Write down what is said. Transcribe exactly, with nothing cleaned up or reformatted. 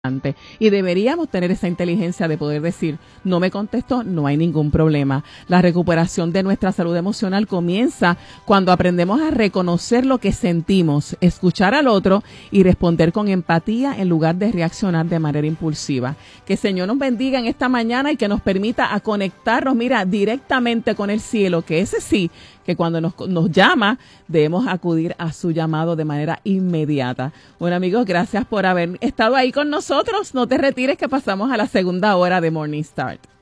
Y deberíamos tener esa inteligencia de poder decir, no me contestó, no hay ningún problema. La recuperación de nuestra salud emocional comienza cuando aprendemos a reconocer lo que sentimos, escuchar al otro y responder con empatía en lugar de reaccionar de manera impulsiva. Que el Señor nos bendiga en esta mañana y que nos permita a conectarnos, mira, directamente con el cielo, que ese sí, que cuando nos, nos llama, debemos acudir a su llamado de manera inmediata. Bueno, amigos, gracias por haber estado ahí con nosotros. No te retires, que pasamos a la segunda hora de Morning Start.